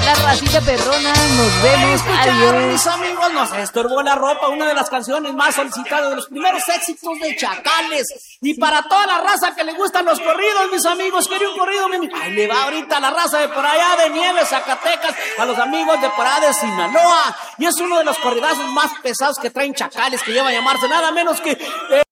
la racita perrona, nos vemos, adiós. Mis amigos, nos estorbó la ropa, una de las canciones más solicitadas, de los primeros éxitos de Chacales. Y para toda la raza que le gustan los corridos, mis amigos, quería un corrido. Ahí le va ahorita la raza de por allá de Nieves, Zacatecas, a los amigos de por allá de Sinaloa. Y es uno de los corridazos más pesados que traen Chacales, que lleva a llamarse nada menos que...